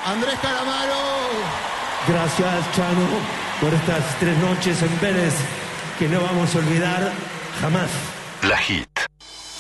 Andrés Calamaro. Gracias, Chano, por estas 3 noches en Vélez que no vamos a olvidar jamás. La Hit.